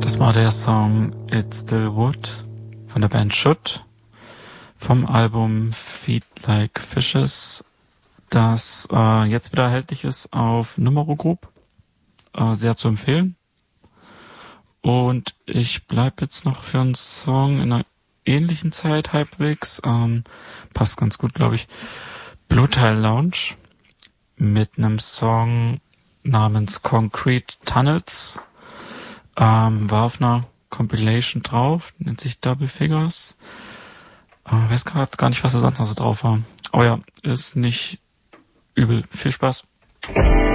Das war der Song It's Still Wood von der Band Should vom Album Feed Like Fishes, das jetzt wieder erhältlich ist auf Numero Group. Sehr zu empfehlen. Und ich bleib jetzt noch für einen Song in einer ähnlichen Zeit halbwegs. Passt ganz gut, glaube ich. Blue Tile Lounge mit einem Song namens Concrete Tunnels. War auf einer Compilation drauf, nennt sich Double Figures. Weiß gerade gar nicht, was da sonst noch so drauf war. Aber ja, ist nicht übel. Viel Spaß.